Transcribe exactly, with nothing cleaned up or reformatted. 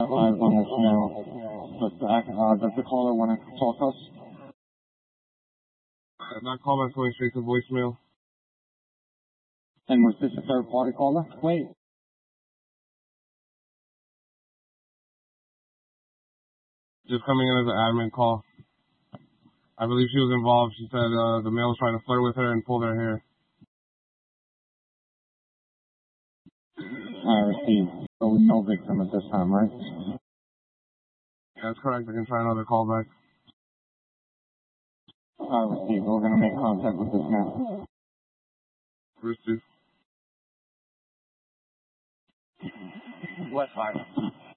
I understand. But uh, does the caller want to talk to us? Uh, that callback's going straight to voicemail. And was this a third party caller? Wait. Just coming in as an admin call. I believe she was involved. She said uh, the male was trying to flirt with her and pull their hair. I received. So no victim at this time, right? That's correct. I can try another callback. I received. We're going to make contact with this man. Received. West Side.